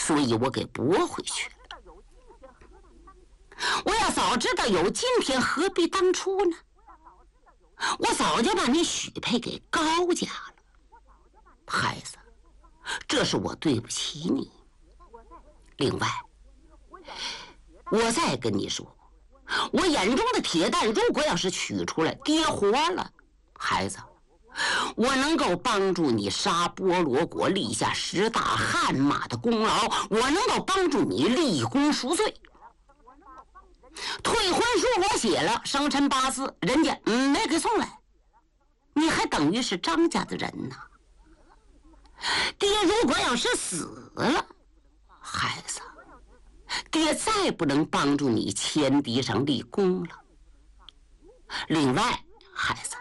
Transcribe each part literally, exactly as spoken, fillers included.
所以我给驳回去了。我要早知道有今天，何必当初呢？我早就把你许配给高家了。孩子，这是我对不起你。另外，我再跟你说，我眼中的铁蛋如果要是取出来，爹活了，孩子，我能够帮助你杀波罗国，立下十大汗马的功劳，我能够帮助你立功赎罪。退婚书我写了，生辰八字人家嗯没给送来，你还等于是张家的人呢。爹如果要是死了，孩子，爹再不能帮助你前敌上立功了。另外，孩子，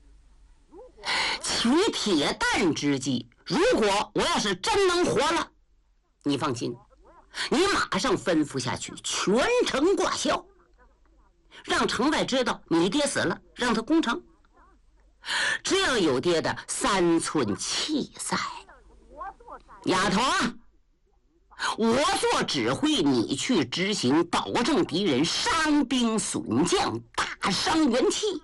取铁蛋之计，如果我要是真能活了，你放心，你马上吩咐下去，全城挂孝，让城外知道你爹死了，让他攻城。只要有爹的三寸气在，丫头啊，我做指挥，你去执行，保证敌人伤兵损将，大伤元气。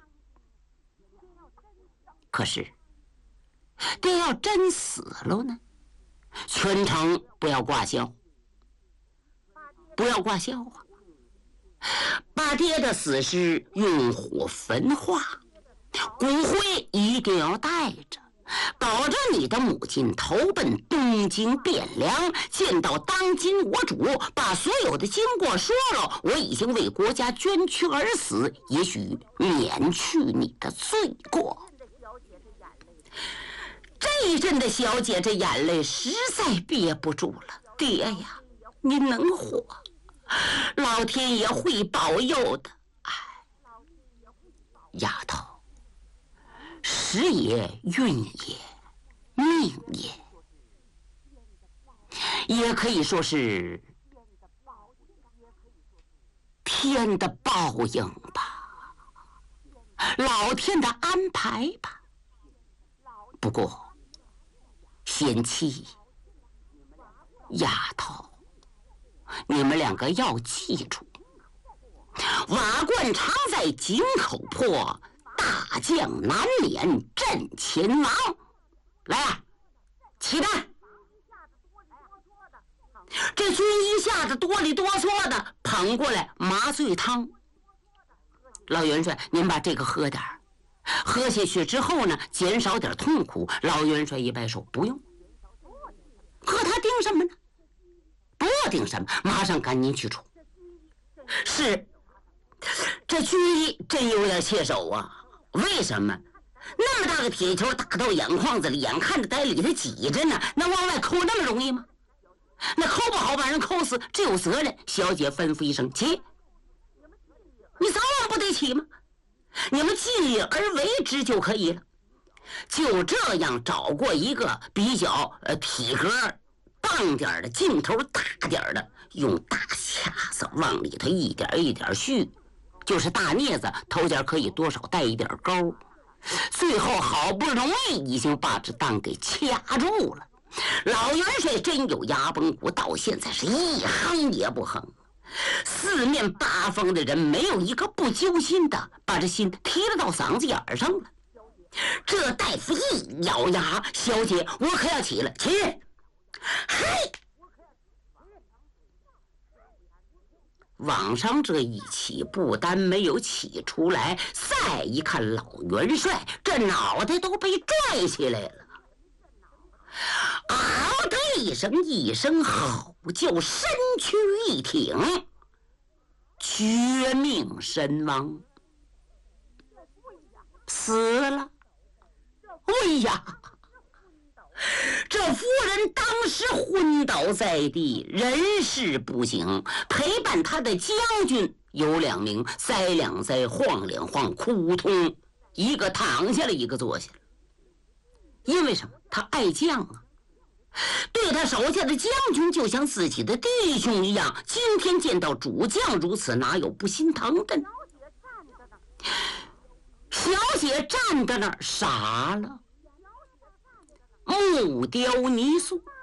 可是爹要真死了呢，全城不要挂孝，不要挂孝啊！把爹的死尸用火焚化，骨灰一定要带着，保证你的母亲投奔东京汴梁，见到当今我主，把所有的经过说了，我已经为国家捐躯而死，也许免去你的罪过。这一阵的小姐这眼泪实在憋不住了，爹呀，你能活，老天爷会保佑的。哎，丫头，时也运也命也，也可以说是天的报应吧，老天的安排吧。不过贤妻丫头，你们两个要记住，瓦罐常在井口破，大将难免阵前亡。来啊，起来！这军医吓得哆里哆嗦的，捧过来麻醉汤。老元帅，您把这个喝点儿，喝下去之后呢，减少点痛苦。老元帅一摆手，不用。和他盯什么呢？不盯什么，马上赶紧去除。是，这军医真有点切手啊。为什么？那么大个铁球打到眼眶子里，眼看着在里头挤着呢，那往外抠那么容易吗？那抠不好把人抠死，这有责任。小姐吩咐一声，起！你早晚不得起吗？你们尽力而为之就可以了。就这样找过一个比较呃体格棒点的，劲头大点的，用大卡子往里头一点一点续，就是大镊子头前可以多少带一点钩，最后好不容易已经把这蛋给掐住了。老元帅真有牙崩骨，到现在是一哼也不哼。四面八方的人没有一个不揪心的，把这心提了到嗓子眼上了。这大夫一咬牙，小姐，我可要起了，起！嗨！往上这一起，不但没有起出来，再一看老元帅，这脑袋都被拽起来了。嗷的一声，一声吼叫，身躯一挺，绝命身亡，死了。哎呀！这夫人当时昏倒在地，人事不省。陪伴他的将军有两名，栽两栽，晃两晃，哭通，一个躺下了，一个坐下了。因为什么？他爱将啊，对他手下的将军就像自己的弟兄一样。今天见到主将如此，哪有不心疼的呢？小姐站在那儿傻了，木雕泥塑。